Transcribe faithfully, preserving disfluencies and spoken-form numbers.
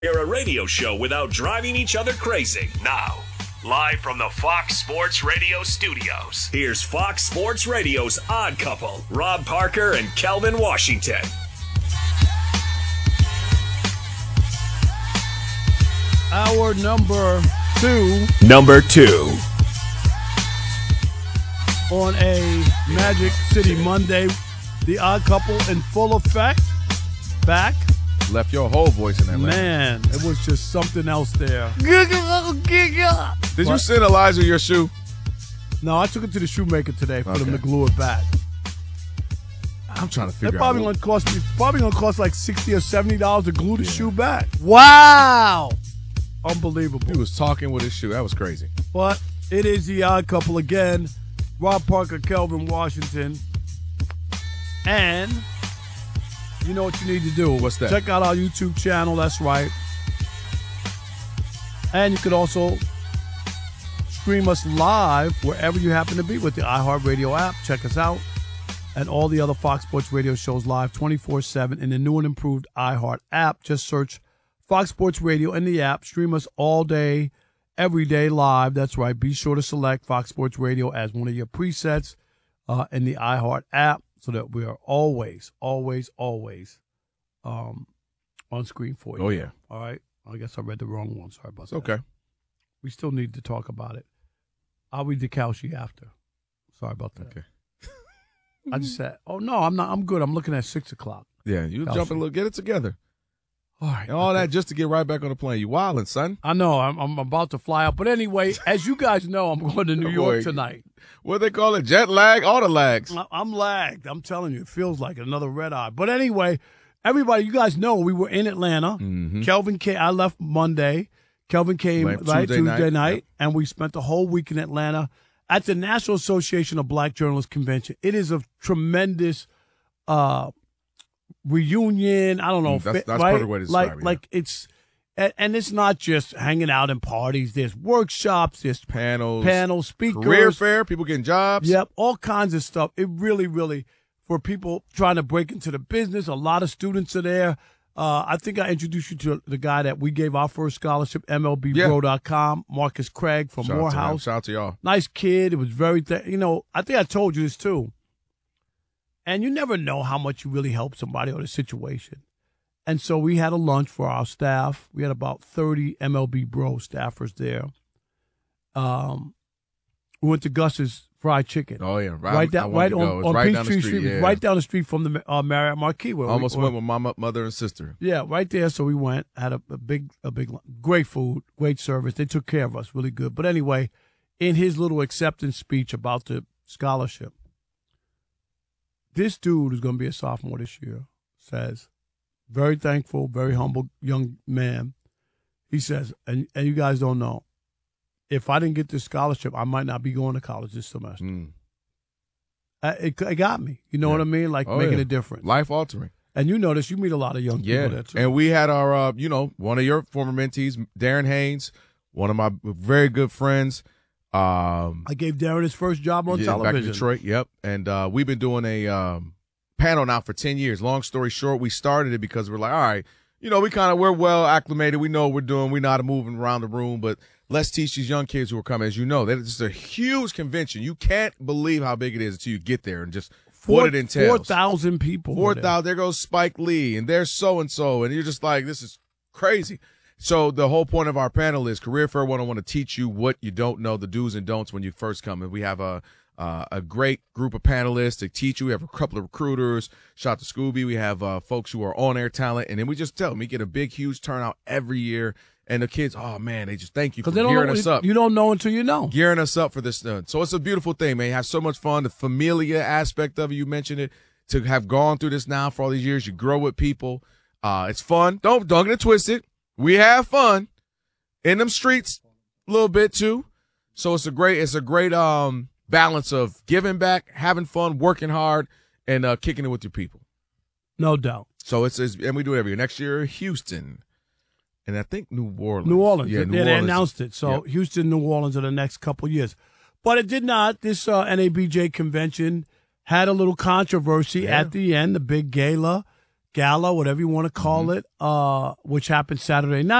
Hear a radio show without driving each other crazy. Now, live from the Fox Sports Radio studios, here's Fox Sports Radio's Odd Couple, Rob Parker and Kelvin Washington. Hour number two. Number two. On a Magic City Monday, the Odd Couple in full effect. Back. Left your whole voice in that. Man, it was just something else there. Did you send Elijah your shoe? No, I took it to the shoemaker today for Okay. them to glue it back. I'm trying to That figure probably out. gonna cost me probably gonna cost like sixty or seventy dollars to glue the shoe back. Wow. Unbelievable. He was talking with his shoe. That was crazy. But it is the Odd Couple again. Rob Parker, Kelvin Washington. And you know what you need to do. What's that? Check out our YouTube channel. That's right. And you could also stream us live wherever you happen to be with the iHeartRadio app. Check us out. And all the other Fox Sports Radio shows live twenty-four seven in the new and improved iHeart app. Just search Fox Sports Radio in the app. Stream us all day, every day live. That's right. Be sure to select Fox Sports Radio as one of your presets uh, in the iHeart app so that we are always, always, always um, on screen for you. Oh, yeah. All right. I guess I read the wrong one. Sorry about It's that. okay. We still need to talk about it. I'll read the Kalshi after. Sorry about that. Okay. I just said, oh, no, I'm not. I'm good. I'm looking at six o'clock. Yeah, you Kalshi. jumping a little. Get it together. All right. And all that just to get right back on the plane. You wildin', son. I know. I'm, I'm about to fly out. But anyway, as you guys know, I'm going to New York Boy, tonight. What they call it? Jet lag? All the lags. I- I'm lagged. I'm telling you, it feels like another red eye. But anyway, everybody, you guys know we were in Atlanta. Mm-hmm. Kelvin came. I left Monday. Kelvin came Went right Tuesday Tuesday night. night, Yep. and we spent the whole week in Atlanta at the National Association of Black Journalists Convention. It is a tremendous uh, reunion. I don't know. Mm, that's- fit- that's right? perfect way to like, describe it, yeah. like it's, and, and it's not just hanging out in parties. There's workshops. There's Panels. panel speakers. Career fair. People getting jobs. Yep, all kinds of stuff. It really, really, for people trying to break into the business, a lot of students are there. Uh, I think I introduced you to the guy that we gave our first scholarship, M L B bro dot com, Marcus Craig from Shout out to him. Morehouse. Shout out to y'all. Nice kid. It was very, th- you know, I think I told you this too. And you never know how much you really help somebody or the situation. And so we had a lunch for our staff. We had about thirty M L B Bro staffers there. Um, we went to Gus's Fried Chicken. Oh, yeah. Right, Right I down, wanted right to on, go. It's on right Peachtree down the Street, street. Yeah. right down the street from the uh, Marriott Marquis. Where we- Almost where- went with mama, mother, and sister. Yeah, right there. So we went, had a, a big, a big, lunch. Great food, great service. They took care of us, really good. But anyway, in his little acceptance speech about the scholarship, this dude who's going to be a sophomore this year says, very thankful, very humble young man. He says, and, and you guys don't know, if I didn't get this scholarship, I might not be going to college this semester. Mm. Uh, it, it got me. You know Yeah. what I mean? Like Oh, making yeah. a difference. Life altering. And you notice you meet a lot of young Yeah. people there too. And we had our, uh, you know, one of your former mentees, Darren Haynes, one of my very good friends. Um, I gave Darren his first job on yeah, television. back in Detroit. Yep. And uh, we've been doing a um, panel now for ten years. Long story short, we started it because we're like, all right, you know, we kind of, we're well acclimated. We know what we're doing. We know how to move around the room, but let's teach these young kids who are coming. As you know, that is just a huge convention. You can't believe how big it is until you get there and just Four, what it entails. Four thousand people. Four were there. thousand. There goes Spike Lee, and there's so and so, and you're just like, this is crazy. So the whole point of our panel is Career Fair one oh one to teach you what you don't know, the do's and don'ts when you first come. And we have a uh, a great group of panelists to teach you. We have a couple of recruiters. Shout out to Scooby. We have uh, folks who are on air talent, and then we just tell them we get a big, huge turnout every year. And the kids, oh man, they just thank you for Because they don't gearing know, us up. you don't know until you know. Gearing us up for this. Uh, so it's a beautiful thing, man. You have so much fun. The familia aspect of it, you mentioned it. To have gone through this now for all these years, you grow with people. Uh, it's fun. Don't don't get it twisted. We have fun in them streets a little bit too. So it's a great it's a great um balance of giving back, having fun, working hard, and uh, kicking it with your people. No doubt. So it's, it's and we do it every year. Next year, Houston, and I think New Orleans. New Orleans. Yeah, Yeah, New they Orleans. announced it. So Yep. Houston, New Orleans are the next couple of years. But it did not. This uh, N A B J convention had a little controversy Yeah. at the end, the big gala. gala, whatever you want to call Mm-hmm. it, uh, which happened Saturday night.